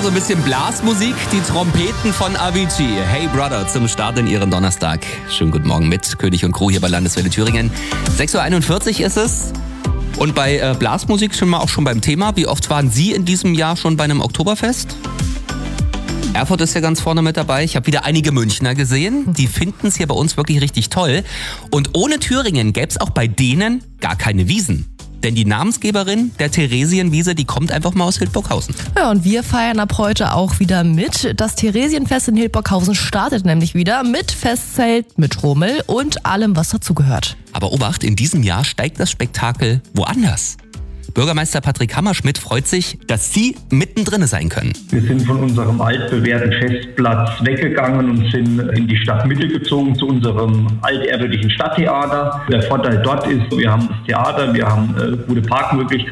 so ein bisschen Blasmusik, die Trompeten von Avicii. Hey Brother, zum Start in Ihren Donnerstag. Schönen guten Morgen mit König und Crew hier bei Landeswelle Thüringen. 6.41 Uhr ist es. Und bei Blasmusik sind wir auch schon beim Thema. Wie oft waren Sie in diesem Jahr schon bei einem Oktoberfest? Erfurt ist ja ganz vorne mit dabei. Ich habe wieder einige Münchner gesehen. Die finden es hier bei uns wirklich richtig toll. Und ohne Thüringen gäbe es auch bei denen gar keine Wiesen. Denn die Namensgeberin der Theresienwiese, die kommt einfach mal aus Hildburghausen. Ja, und wir feiern ab heute auch wieder mit. Das Theresienfest in Hildburghausen startet nämlich wieder mit Festzelt, mit Rummel und allem, was dazugehört. Aber Obacht, in diesem Jahr steigt das Spektakel woanders. Bürgermeister Patrick Hammerschmidt freut sich, dass Sie mittendrin sein können. Wir sind von unserem altbewährten Festplatz weggegangen und sind in die Stadtmitte gezogen zu unserem altehrwürdigen Stadttheater. Der Vorteil dort ist, wir haben das Theater, wir haben gute Parkmöglichkeiten.